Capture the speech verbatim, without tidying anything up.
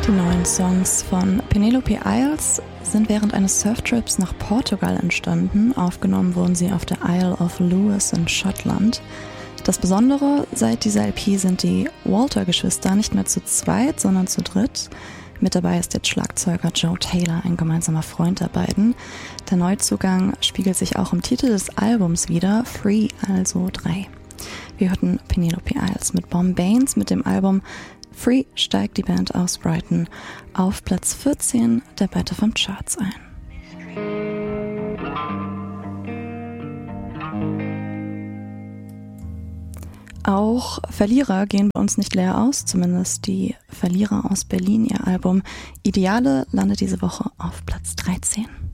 Die neuen Songs von Penelope Isles sind während eines Surftrips nach Portugal entstanden. Aufgenommen wurden sie auf der Isle of Lewis in Schottland. Das Besondere seit dieser L P sind die Walter-Geschwister nicht mehr zu zweit, sondern zu dritt. Mit dabei ist jetzt Schlagzeuger Joe Taylor, ein gemeinsamer Freund der beiden. Der Neuzugang spiegelt sich auch im Titel des Albums wider, Free, also drei. Wir hörten Penelope Isles mit Bombanes. Mit dem Album Free steigt die Band aus Brighton auf Platz vierzehn der Beta vom Charts ein. Auch Verlierer gehen bei uns nicht leer aus, zumindest die Verlierer aus Berlin. Ihr Album Ideale landet diese Woche auf Platz dreizehn.